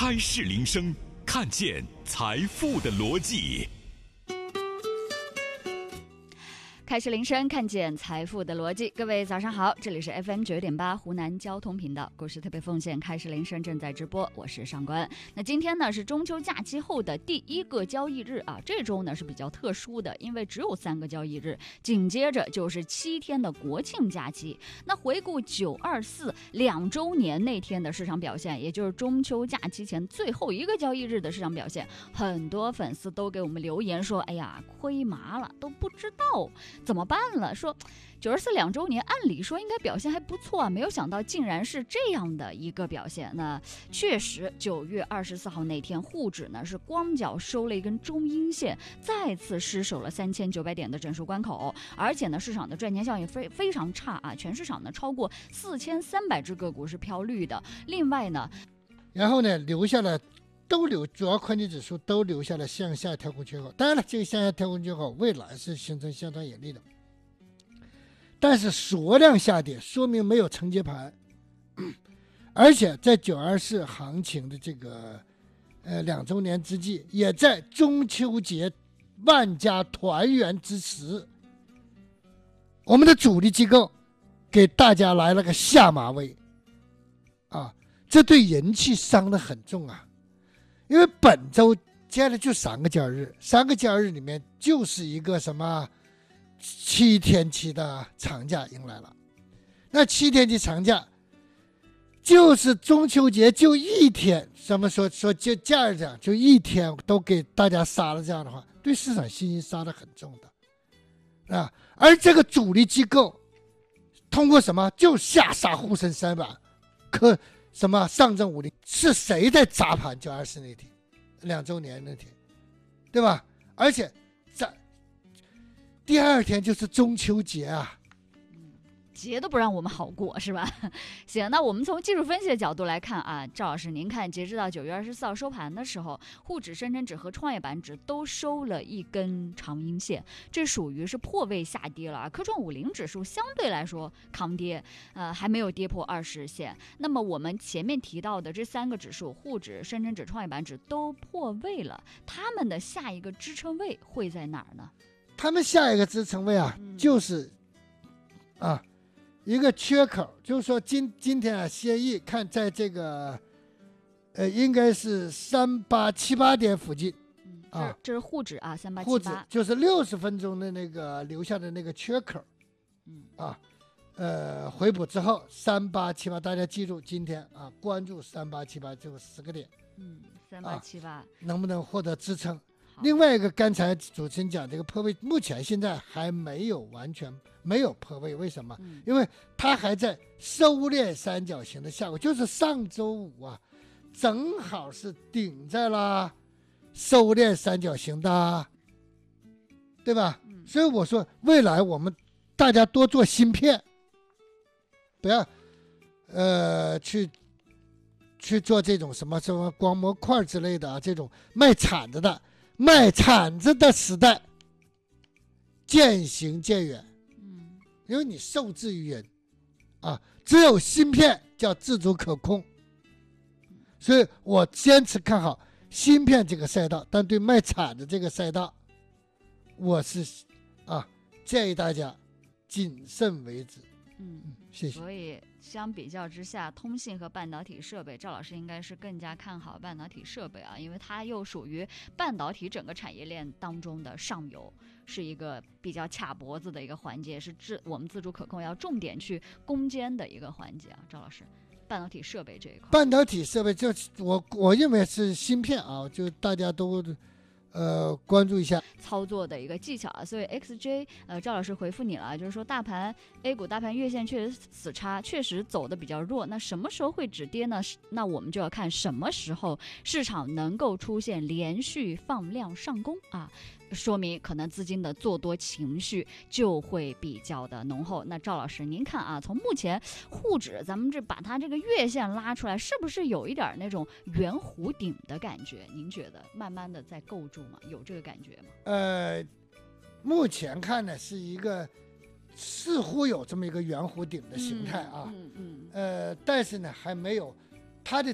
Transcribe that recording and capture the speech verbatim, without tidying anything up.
开市铃声，看见财富的逻辑。 开市铃声，看见财富的逻辑。各位早上好，这里是 F M 九点八湖南交通频道股市特别奉献，开市铃声正在直播，我是上官。那今天呢是中秋假期后的第一个交易日啊，这周呢是比较特殊的，因为只有三个交易日，紧接着就是七天的国庆假期。那回顾九二四两周年那天的市场表现，也就是中秋假期前最后一个交易日的市场表现，很多粉丝都给我们留言说，哎呀，亏麻了，都不知道怎么办了？说九二四两周年，按理说应该表现还不错啊，没有想到竟然是这样的一个表现。那确实，九月二十四号那天，沪指呢是光脚收了一根中阴线，再次失守了三千九百点的整数关口，而且呢，市场的赚钱效应非非常差啊，全市场呢超过四千三百只个股是飘绿的。另外呢， 然后呢，留下了。都留主要宽基指数都留下了向下跳空缺口，当然了，这个向下跳空缺口未来是形成相当有利的，但是缩量下跌说明没有承接盘，而且在九二四行情的这个呃两周年之际，也在中秋节万家团圆之时，我们的主力机构给大家来了个下马威啊，这对人气伤得很重啊。因为本周接下来就三个交易日，三个交易日里面就是一个什么七天期的长假迎来了。那七天期长假就是中秋节就一天，什么说说就假日讲就一天都给大家杀了，这样的话对市场信心杀得很重的啊。而这个主力机构通过什么就下杀沪深三百，可什么上证五零是谁在砸盘？九二四那天，两周年那天，对吧？而且在第二天就是中秋节啊， 节都不让我们好过，是吧？行，那我们从技术分析的角度来看啊，赵老师，您看，截止到九月二十四号收盘的时候，沪指、深成指和创业板指都收了一根长阴线，这属于是破位下跌了。科创五零指数相对来说抗跌，呃，还没有跌破二十线。那么我们前面提到的这三个指数，沪指、深成指、创业板指都破位了，他们的下一个支撑位会在哪儿呢？ 他们下一个支撑位啊，嗯、就是啊。一个缺口，就是说今今天啊，协议看在这个，呃，应该是三八七八点附近， 嗯、啊，这是沪指啊，三八七八， 沪指就是六十分钟的那个留下的那个缺口， 嗯啊，呃，回补之后三八七八，大家记住今天啊，关注三八七八就十个点， 嗯，三八七八能不能获得支撑？另外一个，刚才主持人讲这个破位，目前现在还没有完全没有破位，为什么？ 嗯、 因为它还在收敛三角形的下轨，就是上周五啊，正好是顶在了收敛三角形的，对吧？ 嗯、 所以我说，未来我们大家多做芯片，不要呃去去做这种什么什么光模块之类的啊，这种卖铲子的。卖铲子的时代渐行渐远， 嗯， 因为你受制于人啊，只有芯片叫自主可控，所以我坚持看好芯片这个赛道，但对卖铲子这个赛道，我是啊建议大家谨慎为之。 嗯， 谢谢。 所以相比较之下，通信和半导体设备，赵老师应该是更加看好半导体设备啊，因为它又属于半导体整个产业链当中的上游，是一个比较卡脖子的一个环节，是自我们自主可控要重点去攻坚的一个环节啊。赵老师，半导体设备这一块， 半导体设备就我我认为是芯片啊，就大家都。呃，关注一下操作的一个技巧啊，所以 X J 呃，赵老师回复你了，就是说大盘 A 股大盘月线确实死叉，确实走的比较弱。那什么时候会止跌呢？那我们就要看什么时候市场能够出现连续放量上攻啊，说明可能资金的做多情绪就会比较的浓厚。那赵老师，您看啊，从目前沪指，咱们这把它这个月线拉出来，是不是有一点那种圆弧顶的感觉？您觉得慢慢的在构筑吗？有这个感觉吗？ 呃，目前看呢是一个似乎有这么一个圆弧顶的形态啊， 嗯嗯嗯、 呃，但是呢还没有，它的